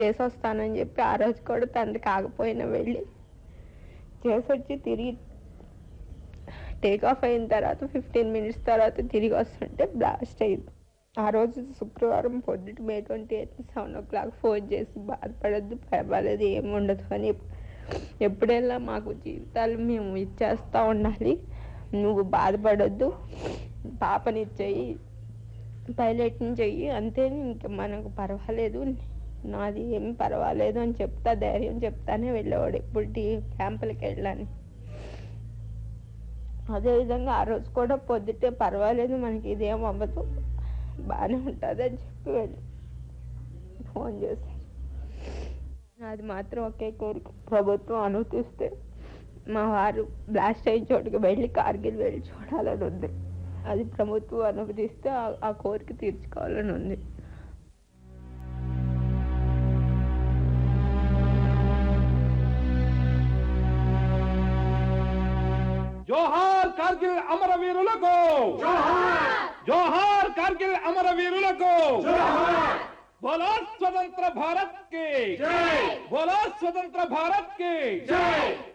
చేసొస్తానని చెప్పి ఆ రోజు కూడా తండ్రి కాకపోయినా వెళ్ళి చేసొచ్చి తిరిగి టేక్ ఆఫ్ అయిన తర్వాత 15 మినిట్స్ తర్వాత తిరిగి వస్తుంటే బ్లాస్ట్ అయింది. ఆ రోజు శుక్రవారం పొద్దుట మే 28 7 o'clock ఫోన్ చేసి బాధపడద్దు, పర్వాలేదు, ఏముండదు అని. ఎప్పుడైనా మాకు జీవితాలు మేము ఇచ్చేస్తూ ఉండాలి, నువ్వు బాధపడొద్దు, పాపనిచ్చేయి, పైలట్ని చెయ్యి, అంతే, ఇంక మనకు పర్వాలేదు, నాది ఏం పర్వాలేదు అని చెప్తా, ధైర్యం చెప్తానే వెళ్ళేవాడు ఎప్పుడు క్యాంపులకి వెళ్ళాలని. అదేవిధంగా ఆ రోజు కూడా పొద్దుటే పర్వాలేదు, మనకి ఇదేం అవ్వదు, బాగానే ఉంటుంది అని చెప్పి వెళ్ళి ఫోన్ చేశారు. అది మాత్రం ఒకే కోరిక, ప్రభుత్వం అనుమతిస్తే మా వారు బ్లాస్ట్ అయిన చోటుకి వెళ్ళి కార్గిల్ వెళ్ళి చూడాలని ఉంది. అది ప్రభుత్వం అనుమతిస్తే ఆ కోరిక తీర్చుకోవాలని ఉంది. జోహార్ కార్గిల్ అమరవీరులకు, జోహార్ కార్గిల్ అమరవీరులకు, బోలో స్వతంత్ర భారత్ కి జై, బోలో స్వతంత్ర భారత్ కి జై.